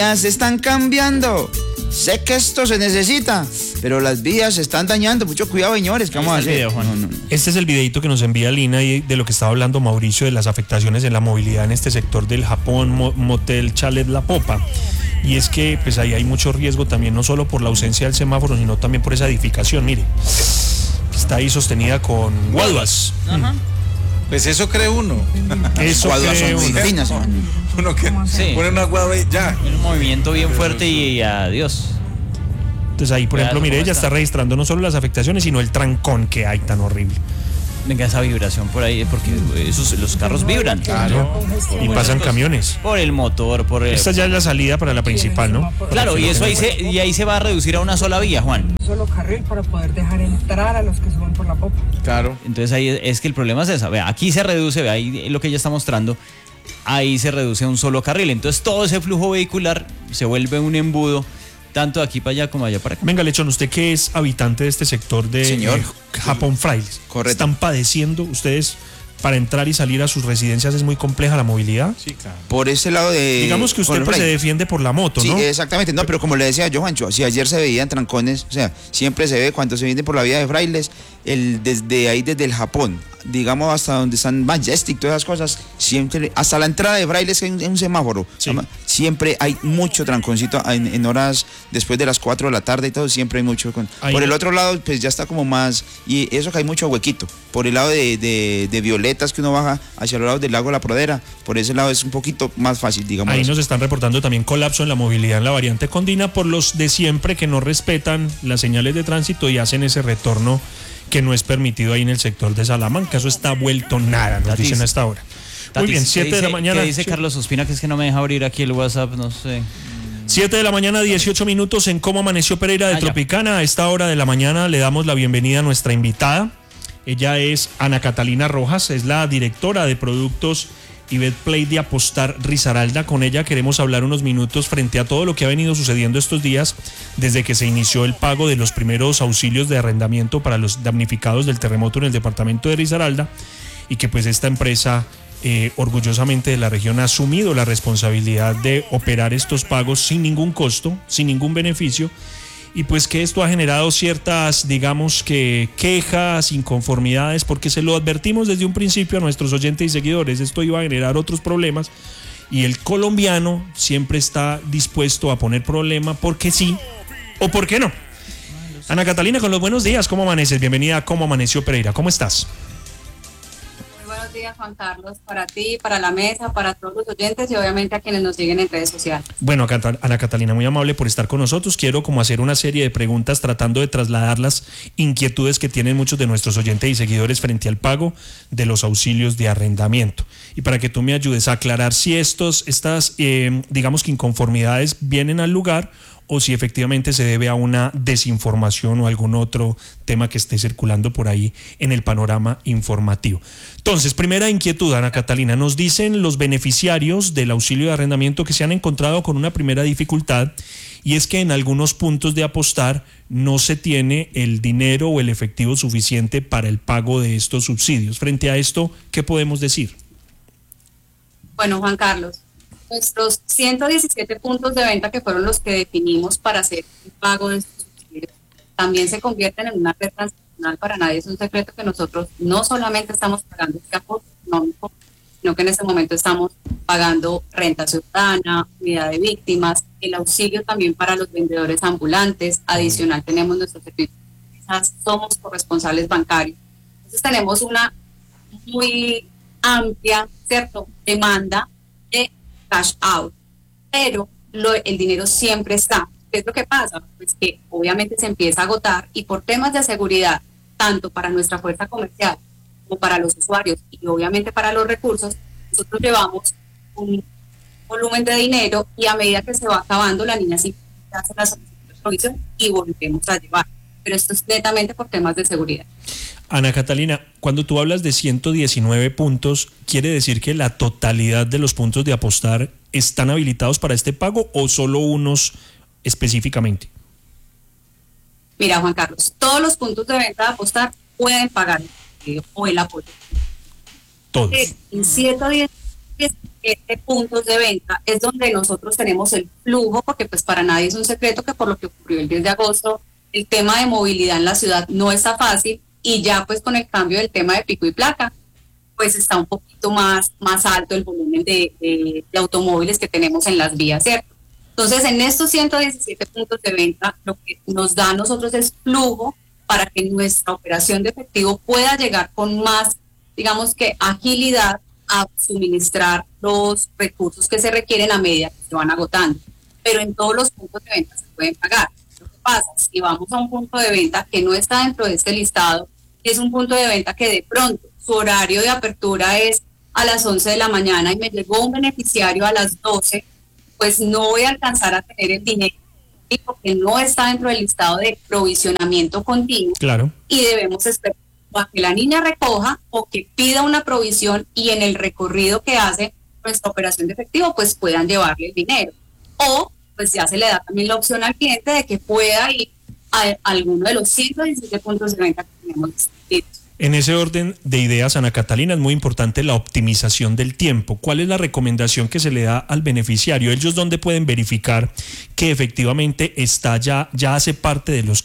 Se están cambiando. Sé que esto se necesita, pero las vías se están dañando. Mucho cuidado, señores. ¿Qué vamos a hacer? Video, Juan. No. Este es el videito que nos envía Lina y de lo que estaba hablando Mauricio de las afectaciones en la movilidad en este sector del Japón, Motel Chalet La Popa. Y es que pues ahí hay mucho riesgo también, no solo por la ausencia del semáforo, sino también por esa edificación. Mire, está ahí sostenida con guaduas. Ajá. Pues eso cree uno. Eso Guaduas cree son muy uno. finas. Uno que Sí. pone una guadua y ya. Un movimiento bien fuerte y adiós. Entonces ahí, por Vean ejemplo, mire, cómo ella está registrando no solo las afectaciones, sino el trancón que hay tan horrible. Venga, esa vibración por ahí, porque los carros vibran. Claro. Y pasan camiones. Por el motor, por el... Esta ya es la salida para la principal, ¿no? Claro, y eso ahí se va a reducir a una sola vía, Juan. Solo carril para poder dejar entrar a los que suben por la popa. Claro. Entonces ahí es que el problema es esa. Vea, aquí se reduce, vea, ahí lo que ella está mostrando, ahí se reduce a un solo carril. Entonces todo ese flujo vehicular se vuelve un embudo, tanto de aquí para allá como allá para acá. Venga, Lechón, usted que es habitante de este sector de Señor. Japón Frailes, Correcto. ¿están padeciendo ustedes para entrar y salir a sus residencias? ¿Es muy compleja la movilidad? Sí, claro. Por ese lado de... Digamos que usted con pues, se Fray. defiende por la moto, Sí, ¿no? exactamente. No, pero como le decía yo, Juancho, si ayer se veían trancones, o sea, siempre se ve cuando se viene por la vía de Frailes, desde el Japón, digamos hasta donde están Majestic, todas esas cosas, siempre, hasta la entrada de Frailes en un semáforo, Sí. siempre hay mucho tranconcito en horas después de las 4 de la tarde y todo, siempre hay mucho. Ahí Por no- el otro lado, pues ya está como más, y eso que hay mucho huequito. Por el lado de Violetas que uno baja hacia los lados del lago La Pradera, por ese lado es un poquito más fácil, digamos. Ahí así. nos están reportando también colapso en la movilidad en la variante Condina por los de siempre que no respetan las señales de tránsito y hacen ese retorno que no es permitido ahí en el sector de Salamanca. Eso está vuelto nada, nos Tatis. dicen a esta hora. Muy Tatis, bien, ¿qué 7 de la dice- mañana. ¿Qué dice Carlos Ospina? Que es que no me deja abrir aquí el WhatsApp, no sé. 7 de la mañana, 18 minutos en Cómo Amaneció Pereira de Ah, ya. Tropicana. A esta hora de la mañana le damos la bienvenida a nuestra invitada. Ella es Ana Catalina Rojas, es la directora de productos y Betplay de Apostar Risaralda. Con ella queremos hablar unos minutos frente a todo lo que ha venido sucediendo estos días desde que se inició el pago de los primeros auxilios de arrendamiento para los damnificados del terremoto en el departamento de Risaralda, y que pues esta empresa orgullosamente de la región ha asumido la responsabilidad de operar estos pagos sin ningún costo, sin ningún beneficio, y pues que esto ha generado ciertas, digamos que quejas, inconformidades, porque se lo advertimos desde un principio a nuestros oyentes y seguidores, esto iba a generar otros problemas, y el colombiano siempre está dispuesto a poner problema porque sí o porque no. Ana Catalina, con los buenos días, ¿cómo amaneces? Bienvenida a Cómo Amaneció Pereira, ¿cómo estás? Muy buenos días, Juan Carlos, para ti, para la mesa, para todos los oyentes y obviamente a quienes nos siguen en redes sociales. Bueno, Ana Catalina, muy amable por estar con nosotros. Quiero como hacer una serie de preguntas tratando de trasladar las inquietudes que tienen muchos de nuestros oyentes y seguidores frente al pago de los auxilios de arrendamiento. Y para que tú me ayudes a aclarar si estas digamos que inconformidades vienen al lugar o si efectivamente se debe a una desinformación o algún otro tema que esté circulando por ahí en el panorama informativo. Entonces, primera inquietud, Ana Catalina, nos dicen los beneficiarios del auxilio de arrendamiento que se han encontrado con una primera dificultad, y es que en algunos puntos de Apostar no se tiene el dinero o el efectivo suficiente para el pago de estos subsidios. Frente a esto, ¿qué podemos decir? Bueno, Juan Carlos, nuestros 117 puntos de venta que fueron los que definimos para hacer el pago de estos subsidios también se convierten en una red transnacional. Para nadie es un secreto que nosotros no solamente estamos pagando este apoyo económico, sino que en este momento estamos pagando renta ciudadana, unidad de víctimas, el auxilio también para los vendedores ambulantes. Adicional tenemos nuestros servicios, somos corresponsables bancarios. Entonces tenemos una muy amplia, ¿cierto?, demanda de cash out, pero el dinero siempre está. ¿Qué es lo que pasa? Pues que obviamente se empieza a agotar, y por temas de seguridad, tanto para nuestra fuerza comercial como para los usuarios y obviamente para los recursos, nosotros llevamos un volumen de dinero y a medida que se va acabando, la niña sí hace la solicitud de provisión y volvemos a llevar. Pero esto es netamente por temas de seguridad. Ana Catalina, cuando tú hablas de 119 puntos, ¿quiere decir que la totalidad de los puntos de Apostar están habilitados para este pago o solo unos específicamente? Mira, Juan Carlos, todos los puntos de venta de Apostar pueden pagar el subsidio o el apoyo. Todos. En 110 117 puntos de venta es donde nosotros tenemos el flujo, porque pues para nadie es un secreto que por lo que ocurrió el 10 de agosto, el tema de movilidad en la ciudad no está fácil, y ya pues con el cambio del tema de pico y placa, pues está un poquito más alto el volumen de automóviles que tenemos en las vías, ¿cierto? Entonces, en estos 117 puntos de venta, lo que nos da a nosotros es flujo para que nuestra operación de efectivo pueda llegar con más, digamos que agilidad a suministrar los recursos que se requieren a medida que se van agotando. Pero en todos los puntos de venta se pueden pagar. Lo que pasa, si vamos a un punto de venta que no está dentro de este listado, es un punto de venta que de pronto su horario de apertura es a las 11 de la mañana y me llegó un beneficiario a las 12, pues no voy a alcanzar a tener el dinero porque no está dentro del listado de provisionamiento continuo. Claro. Y debemos esperar a que la niña recoja o que pida una provisión, y en el recorrido que hace nuestra operación de efectivo pues puedan llevarle el dinero. O pues ya se le da también la opción al cliente de que pueda ir a alguno de los 117 puntos de venta que tenemos distribuidos. En ese orden de ideas, Ana Catalina, es muy importante la optimización del tiempo. ¿Cuál es la recomendación que se le da al beneficiario? ¿Ellos dónde pueden verificar que efectivamente está ya hace parte de los